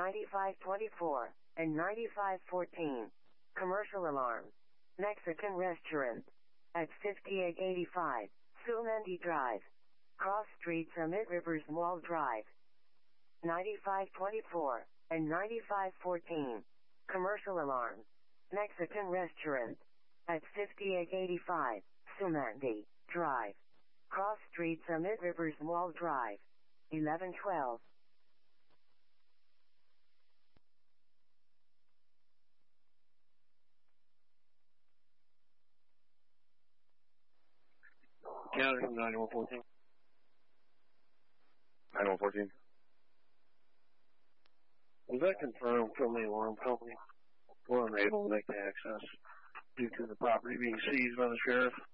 9524 and 9514. Commercial alarm. Mexican restaurant. At 5885, Sulmandi Drive. Cross Street Summit Rivers Mall Drive. 9524 and 9514. Commercial alarm. Mexican restaurant. At 5885, Sulmandi Drive. Cross Street Summit Rivers Mall Drive. 1112. County 9114. 9114. Was that confirmed from the alarm company? We're unable to make the access due to the property being seized by the sheriff.